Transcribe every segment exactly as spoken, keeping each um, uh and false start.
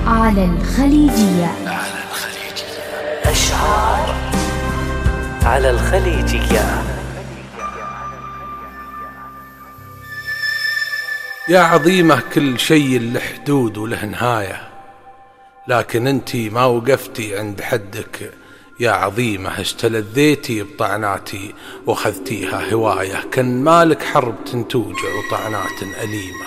على الخليجية. على الخليجية أشعار على الخليجية. يا عظيمة كل شيء له حدود وله نهاية، لكن انتي ما وقفتي عند حدك يا عظيمة. استلذيتي بطعناتي واخذتيها هواية، كان مالك حرب تنتوجع وطعنات أليمة.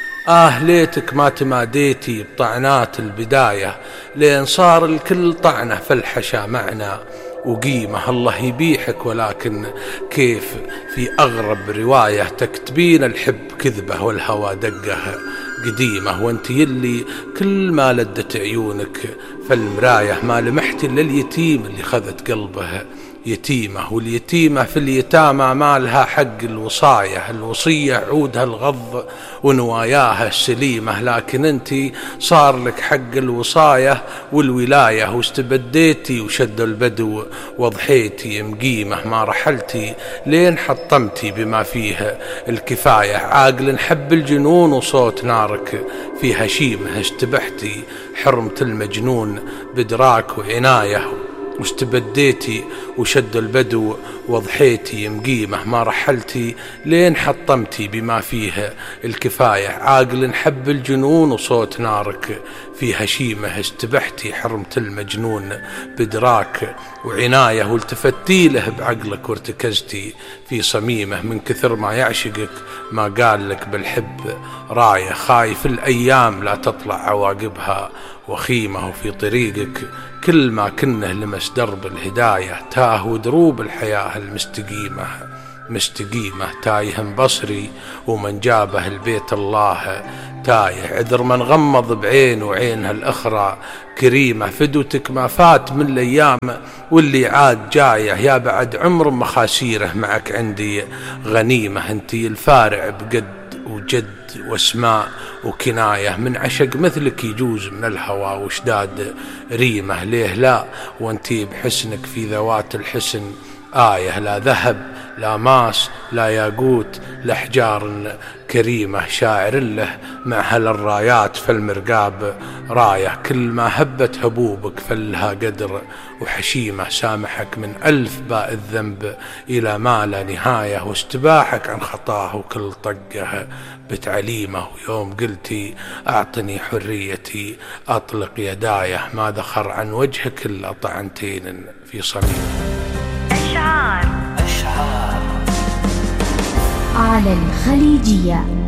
آه ليتك ما تماديتي بطعنات البداية، لين صار الكل طعنة فالحشا معنا وقيمة. الله يبيحك، ولكن كيف في أغرب رواية تكتبين الحب كذبة والهوى دقه قديمة، وانت يلي كل ما لدت عيونك فالمراية ما لمحتي إلا اليتيم اللي خذت قلبه يتيمة. واليتيمة في اليتامى ما لها حق الوصاية، الوصية عودها الغض ونواياها السليمة، لكن انتي صار لك حق الوصاية والولاية، واستبديتي وشد البدو وضحيتي مقيمة. ما رحلتي لين حطمتي بما فيه الكفاية، عاقل حب الجنون وصوت نارك في هشيمة. استبحتي حرمة المجنون بدراك وعناية، واستبديتي وشد البدو وضحيتي مقيمة. ما رحلتي لين حطمتي بما فيه الكفاية، عاقل حب الجنون وصوت نارك في هشيمة. استبحتي حرمة المجنون بدراك وعناية، والتفتي له بعقلك وارتكزتي في صميمة. من كثر ما يعشقك ما قال لك بالحب راية، خايف الأيام لا تطلع عواقبها وخيمة. وفي طريقك كل ما كنه لمس درب الهداية، تاه ودروب الحياة المستقيمة مستقيمة. تايه بصري ومن جابه البيت الله تايه، عذر من غمض بعين وعينها الأخرى كريمة. فدوتك ما فات من الأيام واللي عاد جايه، يا بعد عمر مخاسيره معك عندي غنيمة. انتي الفارع بقد وجد واسماء وكناية، من عشق مثلك يجوز من الهوى وشداد ريمة. ليه لا وانتي بحسنك في ذوات الحسن آية، لا ذهب لا ماس لا ياقوت لأحجار كريمة. شاعر له مع هل الرايات فالمرقاب راية، كل ما هبت هبوبك فلها قدر وحشيمة. سامحك من ألف باء الذنب إلى ما لا نهاية، واستباحك عن خطاه وكل طقه بتعليمه. ويوم قلتي أعطني حريتي أطلق يدايه، ما ذخر عن وجهك إلا طعنتين في صميم. أشعار أشعار على الخليجية.